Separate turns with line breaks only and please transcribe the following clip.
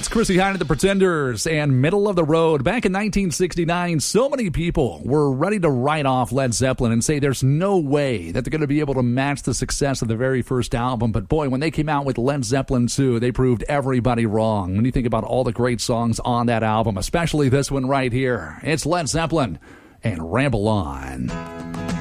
That's Chrissie Hynde, the Pretenders, and Middle of the Road. Back in 1969, so many people were ready to write off Led Zeppelin and say there's no way that they're going to be able to match the success of the very first album. But boy, when they came out with Led Zeppelin 2, they proved everybody wrong. When you think about all the great songs on that album, especially this one right here, it's Led Zeppelin and Ramble On.